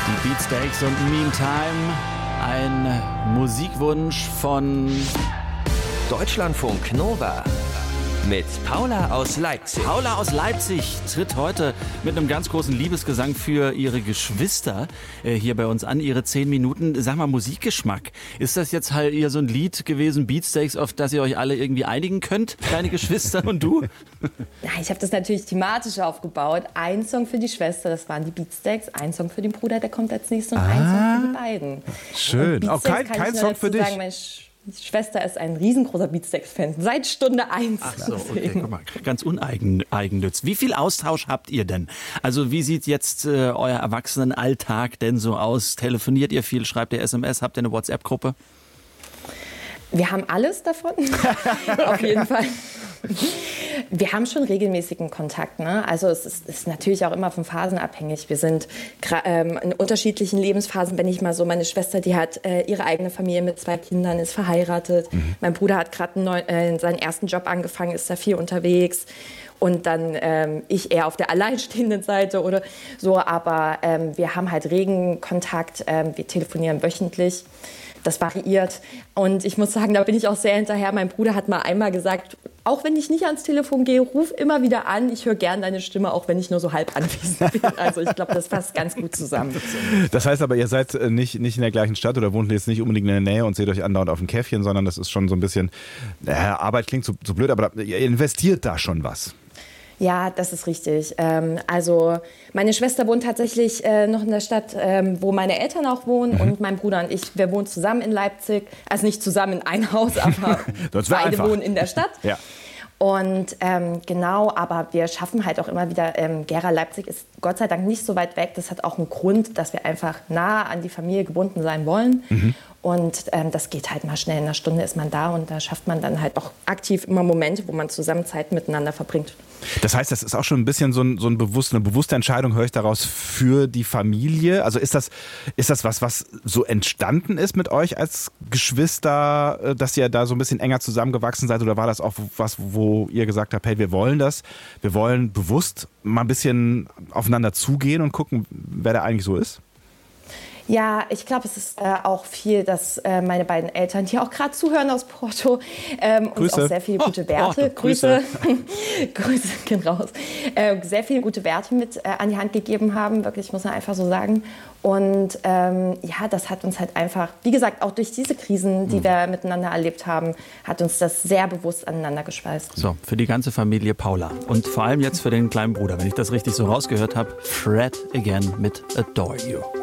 Die Beatsteaks und Meantime, ein Musikwunsch von Deutschlandfunk Nova mit Paula aus Leipzig. Paula aus Leipzig tritt heute mit einem ganz großen Liebesgesang für ihre Geschwister hier bei uns an, ihre 10 Minuten. Sag mal, Musikgeschmack. Ist das jetzt halt eher so ein Lied gewesen, Beatsteaks, auf das ihr euch alle irgendwie einigen könnt, deine Geschwister und du? Ja, ich habe das natürlich thematisch aufgebaut. Ein Song für die Schwester, das waren die Beatsteaks. Ein Song für den Bruder, der kommt als nächstes. Und ein Song für die beiden. Schön. Auch kein Song für dich? Sagen, die Schwester ist ein riesengroßer Beatsteaks-Fan, seit Stunde 1. Ach so, okay, guck mal, ganz uneigennütz. Wie viel Austausch habt ihr denn? Also wie sieht jetzt euer Erwachsenenalltag denn so aus? Telefoniert ihr viel, schreibt ihr SMS, habt ihr eine WhatsApp-Gruppe? Wir haben alles davon, auf jeden Fall. Wir haben schon regelmäßigen Kontakt, ne? Also es ist natürlich auch immer von Phasen abhängig. Wir sind in unterschiedlichen Lebensphasen. Wenn ich mal so, meine Schwester, die hat ihre eigene Familie mit 2 Kindern, ist verheiratet. Mein Bruder hat gerade seinen ersten Job angefangen, ist da viel unterwegs. Und dann ich eher auf der alleinstehenden Seite oder so. Aber wir haben halt regen Kontakt. Wir telefonieren wöchentlich. Das variiert. Und ich muss sagen, da bin ich auch sehr hinterher. Mein Bruder hat mal einmal gesagt, auch wenn ich nicht ans Telefon gehe, ruf immer wieder an. Ich höre gern deine Stimme, auch wenn ich nur so halb anwesend bin. Also ich glaube, das passt ganz gut zusammen. Das heißt aber, ihr seid nicht in der gleichen Stadt oder wohnt jetzt nicht unbedingt in der Nähe und seht euch andauernd auf dem Käffchen, sondern das ist schon so ein bisschen, Arbeit klingt so blöd, aber ihr investiert da schon was. Ja, das ist richtig. Also meine Schwester wohnt tatsächlich noch in der Stadt, wo meine Eltern auch wohnen. Und mein Bruder und ich, wir wohnen zusammen in Leipzig. Also nicht zusammen in einem Haus, aber beide wohnen in der Stadt. Ja. Und genau, aber wir schaffen halt auch immer wieder, Gera, Leipzig ist Gott sei Dank nicht so weit weg. Das hat auch einen Grund, dass wir einfach nah an die Familie gebunden sein wollen. Und das geht halt mal schnell. In einer Stunde ist man da und da schafft man dann halt auch aktiv immer Momente, wo man zusammen Zeit miteinander verbringt. Das heißt, das ist auch schon ein bisschen eine bewusste Entscheidung, höre ich daraus, für die Familie. Also ist das was so entstanden ist mit euch als Geschwister, dass ihr da so ein bisschen enger zusammengewachsen seid? Oder war das auch was, wo ihr gesagt habt, hey, wir wollen das, wir wollen bewusst mal ein bisschen aufeinander zugehen und gucken, wer da eigentlich so ist? Ja, ich glaube, es ist auch viel, dass meine beiden Eltern, die auch gerade zuhören aus Porto, uns auch sehr viele gute Werte, Grüße gehen raus, sehr viele gute Werte mit an die Hand gegeben haben, wirklich, muss man einfach so sagen. Und ja, das hat uns halt einfach, wie gesagt, auch durch diese Krisen, die wir miteinander erlebt haben, hat uns das sehr bewusst aneinander geschweißt. So, für die ganze Familie Paula und vor allem jetzt für den kleinen Bruder, wenn ich das richtig so rausgehört habe, Fred Again mit Adore You.